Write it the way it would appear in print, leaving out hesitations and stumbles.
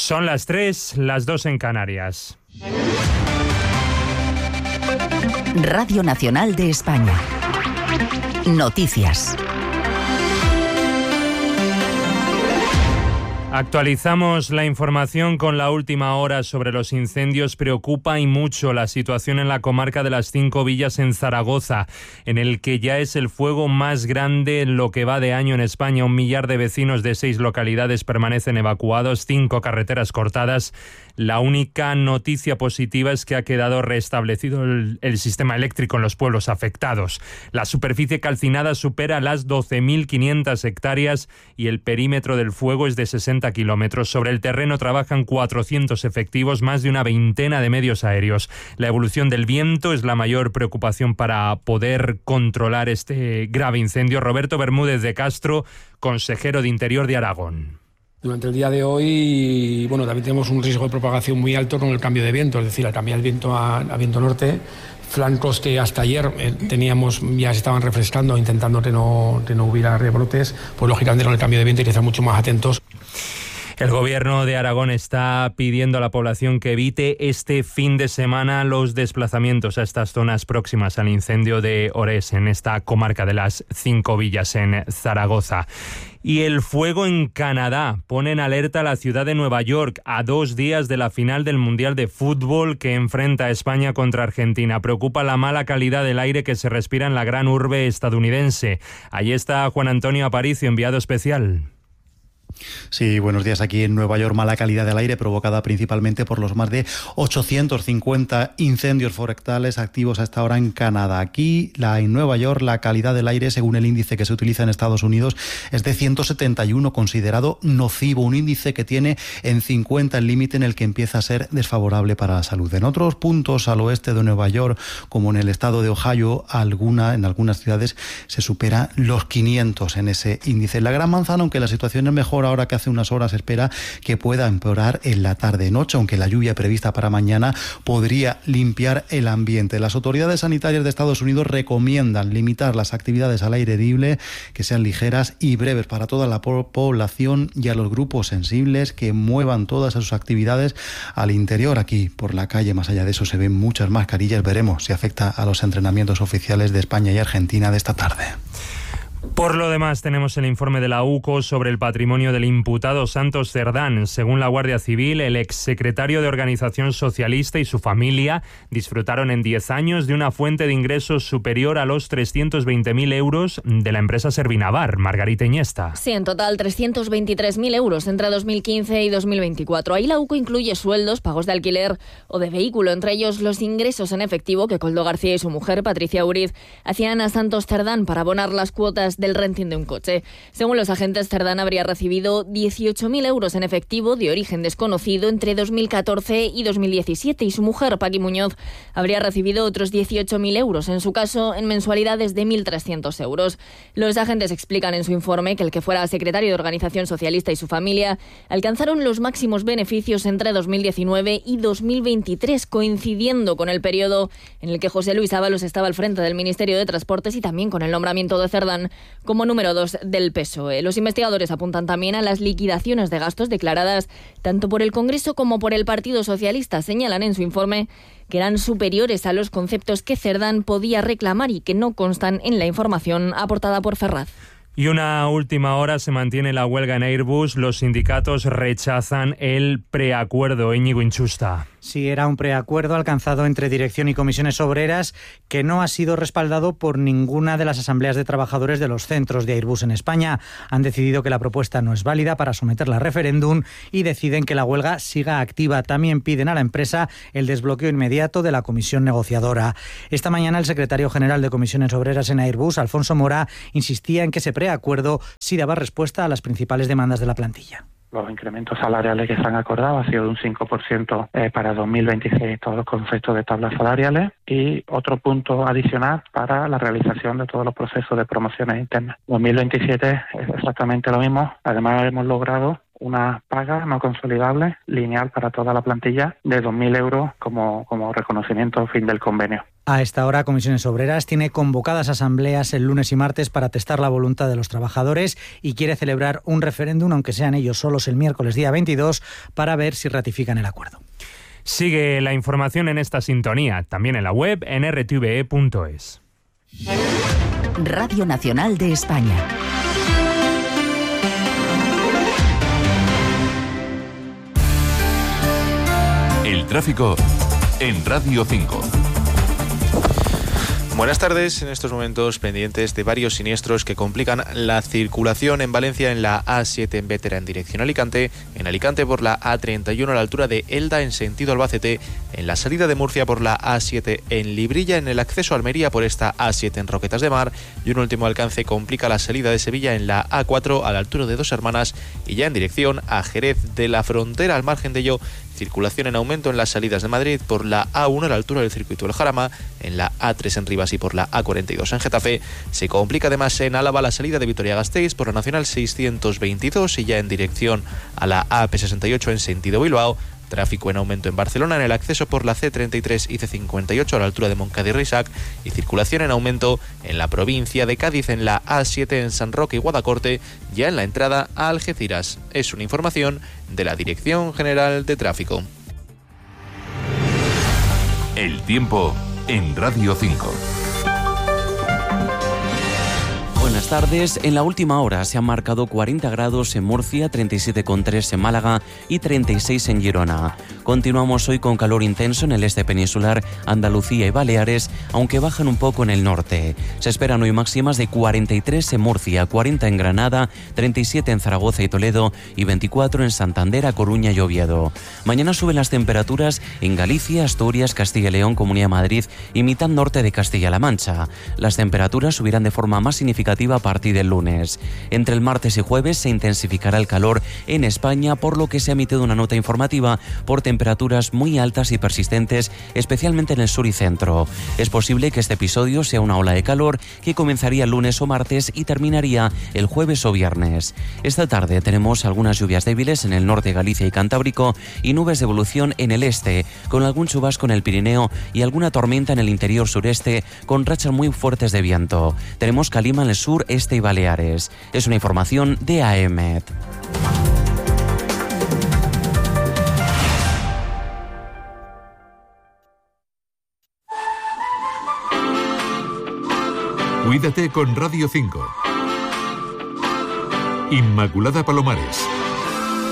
Son las 3, las 2 en Canarias. Radio Nacional de España. Noticias. Actualizamos la información con la última hora sobre los incendios. Preocupa y mucho la situación en la comarca de las Cinco Villas en Zaragoza, en el que ya es el fuego más grande en lo que va de año en España. 1 millar de vecinos de 6 localidades permanecen evacuados, 5 carreteras cortadas. La única noticia positiva es que ha quedado restablecido el sistema eléctrico en los pueblos afectados. La superficie calcinada supera las 12.500 hectáreas y el perímetro del fuego es de 60 kilómetros. Sobre el terreno trabajan 400 efectivos, más de una veintena de medios aéreos. La evolución del viento es la mayor preocupación para poder controlar este grave incendio. Roberto Bermúdez de Castro, consejero de Interior de Aragón. Durante el día de hoy, también tenemos un riesgo de propagación muy alto con el cambio de viento, es decir, al cambiar el viento a viento norte, flancos que hasta ayer ya se estaban refrescando, intentando que no hubiera rebrotes, pues lógicamente con el cambio de viento hay que estar mucho más atentos. El Gobierno de Aragón está pidiendo a la población que evite este fin de semana los desplazamientos a estas zonas próximas al incendio de Orés, en esta comarca de las Cinco Villas en Zaragoza. Y el fuego en Canadá pone en alerta a la ciudad de Nueva York a 2 días de la final del Mundial de Fútbol que enfrenta a España contra Argentina. Preocupa la mala calidad del aire que se respira en la gran urbe estadounidense. Allí está Juan Antonio Aparicio, enviado especial. Sí, buenos días. Aquí en Nueva York, mala calidad del aire provocada principalmente por los más de 850 incendios forestales activos a esta hora en Canadá. Aquí, en Nueva York, la calidad del aire, según el índice que se utiliza en Estados Unidos, es de 171, considerado nocivo, un índice que tiene en 50 el límite en el que empieza a ser desfavorable para la salud. En otros puntos al oeste de Nueva York, como en el estado de Ohio, en algunas ciudades se supera los 500 en ese índice. En la Gran Manzana, aunque la situación es mejor ahora que hace unas horas, espera que pueda empeorar en la tarde-noche, aunque la lluvia prevista para mañana podría limpiar el ambiente. Las autoridades sanitarias de Estados Unidos recomiendan limitar las actividades al aire libre, que sean ligeras y breves para toda la población y a los grupos sensibles que muevan todas sus actividades al interior. Aquí, por la calle, más allá de eso, se ven muchas mascarillas. Veremos si afecta a los entrenamientos oficiales de España y Argentina de esta tarde. Por lo demás, tenemos el informe de la UCO sobre el patrimonio del imputado Santos Cerdán. Según la Guardia Civil, el exsecretario de Organización Socialista y su familia disfrutaron en 10 años de una fuente de ingresos superior a los 320.000 euros de la empresa Servinavar. Margarita Iniesta. Sí, en total 323.000 euros entre 2015 y 2024. Ahí la UCO incluye sueldos, pagos de alquiler o de vehículo, entre ellos los ingresos en efectivo que Koldo García y su mujer, Patricia Uriz, hacían a Santos Cerdán para abonar las cuotas del renting de un coche. Según los agentes, Cerdán habría recibido 18.000 euros en efectivo de origen desconocido entre 2014 y 2017 y su mujer, Paqui Muñoz, habría recibido otros 18.000 euros, en su caso en mensualidades de 1.300 euros. Los agentes explican en su informe que el que fuera secretario de Organización Socialista y su familia alcanzaron los máximos beneficios entre 2019 y 2023, coincidiendo con el periodo en el que José Luis Ábalos estaba al frente del Ministerio de Transportes y también con el nombramiento de Cerdán como número 2 del PSOE. Los investigadores apuntan también a las liquidaciones de gastos declaradas tanto por el Congreso como por el Partido Socialista. Señalan en su informe que eran superiores a los conceptos que Cerdán podía reclamar y que no constan en la información aportada por Ferraz. Y una última hora, se mantiene la huelga en Airbus. Los sindicatos rechazan el preacuerdo. Íñigo Inchusta. Sí, era un preacuerdo alcanzado entre dirección y comisiones obreras que no ha sido respaldado por ninguna de las asambleas de trabajadores de los centros de Airbus en España. Han decidido que la propuesta no es válida para someterla a referéndum y deciden que la huelga siga activa. También piden a la empresa el desbloqueo inmediato de la comisión negociadora. Esta mañana el secretario general de comisiones obreras en Airbus, Alfonso Mora, insistía en que ese preacuerdo sí daba respuesta a las principales demandas de la plantilla. Los incrementos salariales que se han acordado ha sido de un 5% para 2026, todos los conceptos de tablas salariales, y otro punto adicional para la realización de todos los procesos de promociones internas. 2027 es exactamente lo mismo. Además, hemos logrado una paga no consolidable lineal para toda la plantilla de 2.000 euros como reconocimiento fin del convenio. A esta hora, Comisiones Obreras tiene convocadas asambleas el lunes y martes para testar la voluntad de los trabajadores y quiere celebrar un referéndum, aunque sean ellos solos, el miércoles día 22, para ver si ratifican el acuerdo. Sigue la información en esta sintonía, también en la web en rtve.es. Radio Nacional de España. El tráfico en Radio 5. Buenas tardes. En estos momentos pendientes de varios siniestros que complican la circulación en Valencia en la A7 en Bétera en dirección a Alicante, en Alicante por la A31 a la altura de Elda en sentido Albacete, en la salida de Murcia por la A7 en Librilla, en el acceso a Almería por esta A7 en Roquetas de Mar, y un último alcance complica la salida de Sevilla en la A4 a la altura de Dos Hermanas y ya en dirección a Jerez de la Frontera. Al margen de ello, circulación en aumento en las salidas de Madrid por la A1 a la altura del circuito del Jarama, en la A3 en Rivas y por la A42 en Getafe. Se complica además en Álava la salida de Vitoria-Gasteiz por la Nacional 622 y ya en dirección a la AP68 en sentido Bilbao. Tráfico en aumento en Barcelona en el acceso por la C33 y C58 a la altura de Moncada y Reixac, y circulación en aumento en la provincia de Cádiz en la A7 en San Roque y Guadacorte, ya en la entrada a Algeciras. Es una información de la Dirección General de Tráfico. El tiempo en Radio 5. Buenas tardes. En la última hora se han marcado 40 grados en Murcia, 37,3 en Málaga y 36 en Girona. Continuamos hoy con calor intenso en el este peninsular, Andalucía y Baleares, aunque bajan un poco en el norte. Se esperan hoy máximas de 43 en Murcia, 40 en Granada, 37 en Zaragoza y Toledo y 24 en Santander, A Coruña y Oviedo. Mañana suben las temperaturas en Galicia, Asturias, Castilla y León, Comunidad de Madrid y mitad norte de Castilla-La Mancha. Las temperaturas subirán de forma más significativa a partir del lunes. Entre el martes y jueves se intensificará el calor en España, por lo que se ha emitido una nota informativa por temperaturas muy altas y persistentes, especialmente en el sur y centro. Es posible que este episodio sea una ola de calor que comenzaría el lunes o martes y terminaría el jueves o viernes. Esta tarde tenemos algunas lluvias débiles en el norte de Galicia y Cantábrico y nubes de evolución en el este, con algún chubasco en el Pirineo y alguna tormenta en el interior sureste, con rachas muy fuertes de viento. Tenemos calima en el sur, este y Baleares. Es una información de AEMET. Cuídate con Radio 5. Inmaculada Palomares.